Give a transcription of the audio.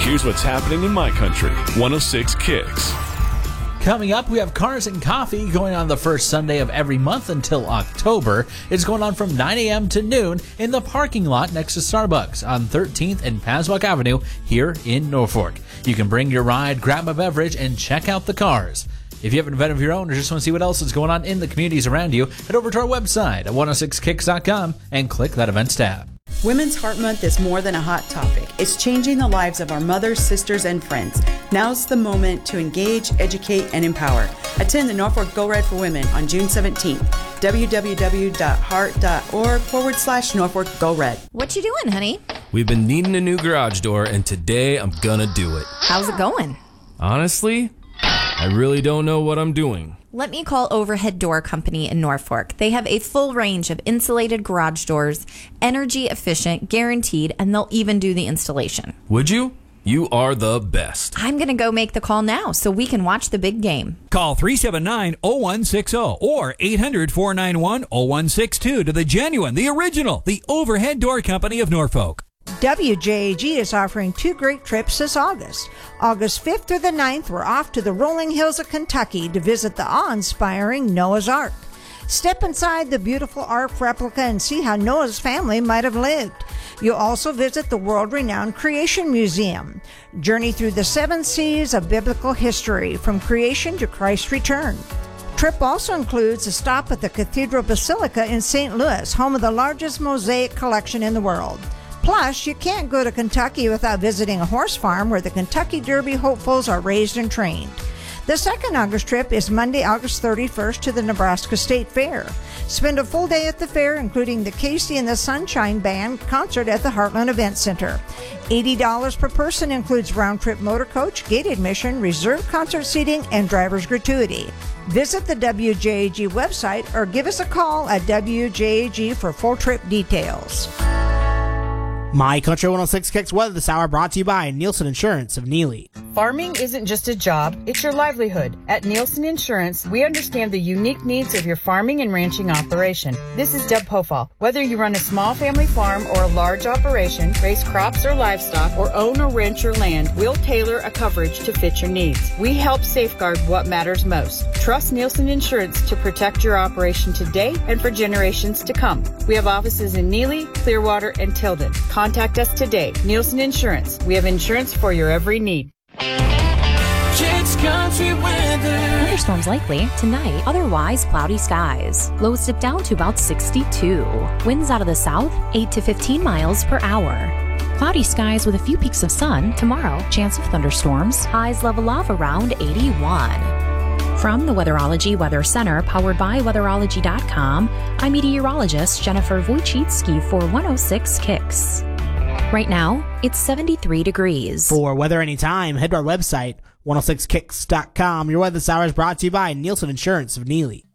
here's what's happening in my country. 106 Kicks. Coming up, we have Cars and Coffee going on the first Sunday of every month until October. It's going on from 9 a.m. to noon in the parking lot next to Starbucks on 13th and Paswack Avenue here in Norfolk. You can bring your ride, grab a beverage, and check out the cars. If you have an event of your own or just want to see what else is going on in the communities around you, head over to our website at 106kicks.com and click that events tab. Women's Heart Month is more than a hot topic. It's changing the lives of our mothers, sisters, and friends. Now's the moment to engage, educate, and empower. Attend the Norfolk Go Red for Women on June 17th. www.heart.org/Norfolk Go Red. What you doing, honey? We've been needing a new garage door, and today I'm gonna do it. How's it going? Honestly, I really don't know what I'm doing. Let me call Overhead Door Company in Norfolk. They have a full range of insulated garage doors, energy efficient, guaranteed, and they'll even do the installation. Would you? You are the best. I'm going to go make the call now so we can watch the big game. Call 379-0160 or 800-491-0162 to the genuine, the original, the Overhead Door Company of Norfolk. WJAG is offering 2 great trips this August. August 5th through the 9th, we're off to the rolling hills of Kentucky to visit the awe-inspiring Noah's Ark. Step inside the beautiful Ark replica and see how Noah's family might have lived. You'll also visit the world-renowned Creation Museum. Journey through the 7 seas of biblical history, from creation to Christ's return. Trip also includes a stop at the Cathedral Basilica in St. Louis, home of the largest mosaic collection in the world. Plus, you can't go to Kentucky without visiting a horse farm where the Kentucky Derby hopefuls are raised and trained. The second August trip is Monday, August 31st to the Nebraska State Fair. Spend a full day at the fair, including the Casey and the Sunshine Band concert at the Heartland Event Center. $80 per person includes round-trip motor coach, gate admission, reserved concert seating, and driver's gratuity. Visit the WJAG website or give us a call at WJAG for full trip details. My Country 106 Kicks weather this hour brought to you by Nielsen Insurance of Neely. Farming isn't just a job, it's your livelihood. At Nielsen Insurance, we understand the unique needs of your farming and ranching operation. This is Deb Pofall. Whether you run a small family farm or a large operation, raise crops or livestock, or own or rent your land, we'll tailor a coverage to fit your needs. We help safeguard what matters most. Trust Nielsen Insurance to protect your operation today and for generations to come. We have offices in Neely, Clearwater, and Tilden. Contact us today. Nielsen Insurance. We have insurance for your every need. Kicks Country weather. Thunderstorms likely tonight, otherwise cloudy skies. Lows dip down to about 62. Winds out of the south, 8 to 15 miles per hour. Cloudy skies with a few peaks of sun. Tomorrow, chance of thunderstorms. Highs level off around 81. From the Weatherology Weather Center, powered by Weatherology.com, I'm meteorologist Jennifer Wojcicki for 106 Kicks. Right now, it's 73 degrees. For weather anytime, head to our website, 106kicks.com. Your weather this hour is brought to you by Nielsen Insurance of Neely.